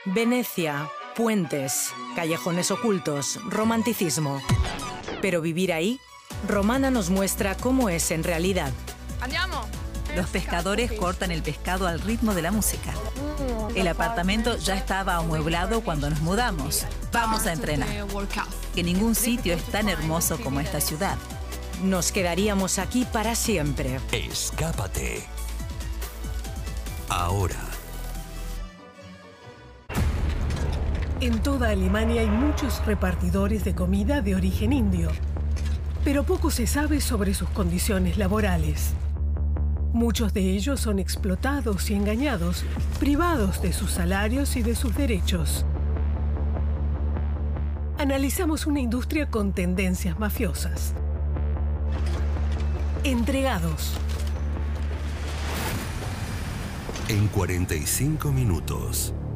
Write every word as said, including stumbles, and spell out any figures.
Venecia, puentes, callejones ocultos, romanticismo. Pero vivir ahí, Romana nos muestra cómo es en realidad. Andiamo. Los pescadores cortan el pescado al ritmo de la música. El apartamento ya estaba amueblado cuando nos mudamos. Vamos a entrenar. Que ningún sitio es tan hermoso como esta ciudad. Nos quedaríamos aquí para siempre. Escápate. Ahora. En toda Alemania hay muchos repartidores de comida de origen indio, pero poco se sabe sobre sus condiciones laborales. Muchos de ellos son explotados y engañados, privados de sus salarios y de sus derechos. Analizamos una industria con tendencias mafiosas. Entregados. En cuarenta y cinco minutos.